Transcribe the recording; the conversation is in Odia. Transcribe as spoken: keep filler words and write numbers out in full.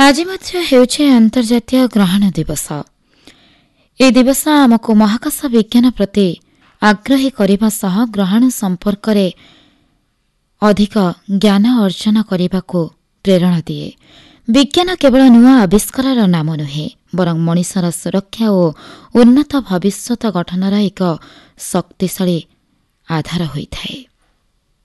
ଆଜି ମଧ୍ୟ ହେଉଛି ଅନ୍ତର୍ଜାତୀୟ ଗ୍ରହଣ ଦିବସ। ଏ ଦିବସ ଆମକୁ ମହାକାଶ ବିଜ୍ଞାନ ପ୍ରତି ଆଗ୍ରହୀ କରିବା ସହ ଗ୍ରହଣ ସମ୍ପର୍କରେ ଅଧିକ ଜ୍ଞାନ ଅର୍ଜନ କରିବାକୁ ପ୍ରେରଣା ଦିଏ। ବିଜ୍ଞାନ କେବଳ ନୂଆ ଆବିଷ୍କାରର ନାମ ନୁହେଁ, ବରଂ ମଣିଷର ସୁରକ୍ଷା ଓ ଉନ୍ନତ ଭବିଷ୍ୟତ ଗଠନର ଏକ ଶକ୍ତିଶାଳୀ ଆଧାର ହୋଇଥାଏ।